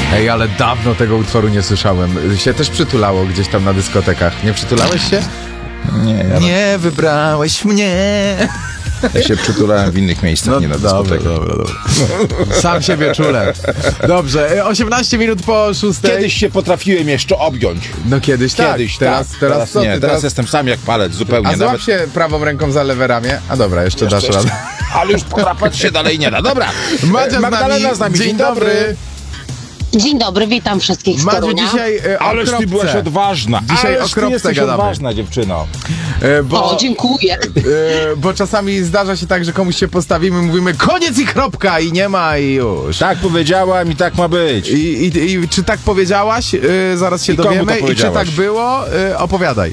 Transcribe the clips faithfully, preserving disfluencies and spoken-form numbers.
Ej, ale dawno tego utworu nie słyszałem. Się też przytulało gdzieś tam na dyskotekach. Nie przytulałeś się? Nie, ja Nie wybrałeś mnie. Ja się przytulałem w innych miejscach, No, nie na dobra, dyskotekach. dobra, dobra. Sam siebie czule. Dobrze, osiemnaście minut po szóstej. Kiedyś się potrafiłem jeszcze objąć. No kiedyś tak. Kiedyś, teraz, tak. teraz, teraz co nie, ty? teraz jestem sam jak palec, zupełnie. A złap Nawet... się prawą ręką za lewe ramię. A dobra, jeszcze, Jeszcze, dasz jeszcze. radę. Ale już podrapać się dalej nie da. Dobra, Madzia z Magdalena nami. z nami. Dzień dobry. Dzień dobry, witam wszystkich z Madziu, Torunia. dzisiaj e, o Ależ ty kropce. byłaś odważna. Dzisiaj Ależ o ty kropce jesteś gadamy. odważna, dziewczyno. E, bo, O, dziękuję. e, bo czasami zdarza się tak, że komuś się postawimy, mówimy koniec i kropka i nie ma i już. Tak powiedziałam i tak ma być. I, i, i czy tak powiedziałaś? E, zaraz się I komu to dowiemy. I czy powiedziałaś? tak było? E, opowiadaj.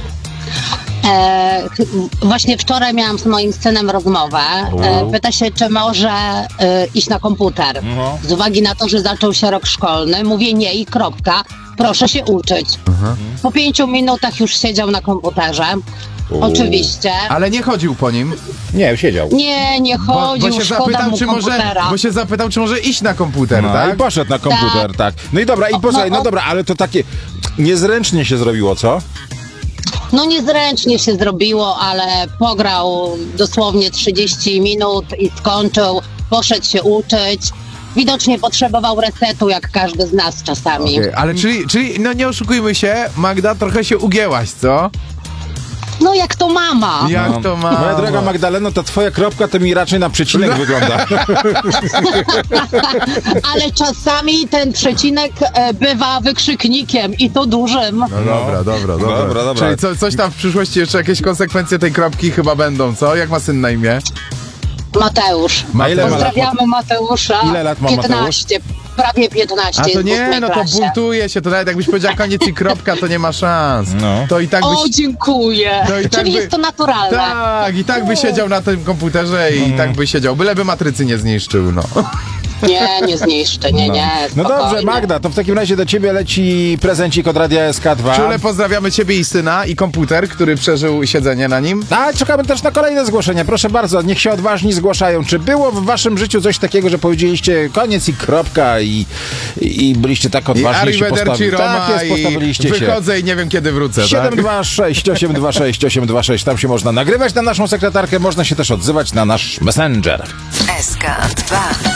E, właśnie wczoraj miałam z moim synem rozmowę. E, pyta się, czy może e, iść na komputer. Mhm. Z uwagi na to, że zaczął się rok szkolny. Mówię nie i kropka. Proszę się uczyć. Po pięciu minutach już siedział na komputerze. Oczywiście. Ale nie chodził po nim. Nie, siedział. Nie, nie Bo, chodził, bo się szkoda zapytał, mu czy może, komputera. bo się zapytał, czy może iść na komputer, No, tak? i poszedł na komputer, tak. No i dobra, i posłuchaj, no, no o- dobra, ale to takie niezręcznie się zrobiło, co? No niezręcznie się zrobiło, ale pograł dosłownie trzydzieści minut i skończył, poszedł się uczyć. Widocznie potrzebował resetu, jak każdy z nas czasami. Okay, ale czyli, czyli, no nie oszukujmy się, Magda, trochę się ugięłaś, co? No jak to mama. Jak No. to ma? Moja droga Magdaleno, ta twoja kropka to mi raczej na przecinek No. wygląda. Ale czasami ten przecinek e, bywa wykrzyknikiem i to dużym. No dobra, dobra, dobra. Dobra, dobra. Czyli co, coś tam w przyszłości jeszcze jakieś konsekwencje tej kropki chyba będą, co? Jak ma syn na imię? Mateusz. A ile ma lat? Pozdrawiamy Mateusza. Ile lat ma Mateusz? piętnaście, prawie piętnaście. A to jest w nie, ósmej no to klasie. buntuje się, to nawet jakbyś powiedziała koniec i kropka, to nie ma szans. No. To i tak O, byś... dziękuję. To i tak Czyli by- jest to naturalne. Tak, i tak by siedział na tym komputerze i tak by siedział, byleby matrycy nie zniszczył, no. Nie, nie zniszczę, nie, nie. No spokojnie. dobrze, Magda, to w takim razie do ciebie leci prezencik od Radia S K dwa. Czule pozdrawiamy ciebie i syna i komputer, który przeżył siedzenie na nim. A czekamy też na kolejne zgłoszenia. Proszę bardzo, niech się odważni zgłaszają. Czy było w waszym życiu coś takiego, że powiedzieliście koniec i kropka i, i, i byliście tak I odważni, że się arrivederci postawili? Roma Tak jest, postawiliście i się. wychodzę i nie wiem kiedy wrócę, siedem tak? dwa sześć osiem dwa sześć osiem dwa sześć. Tam się można nagrywać na naszą sekretarkę, można się też odzywać na nasz Messenger. S K dwa.